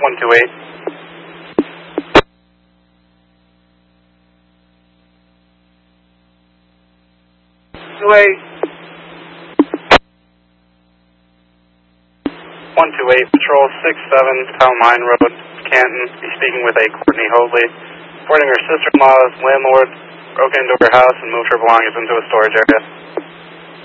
128. 128, Patrol 67, Town Line Road, Canton. He's speaking with a Courtney Hoadley. Reporting her sister-in-law's landlord broke into her house and moved her belongings into a storage area.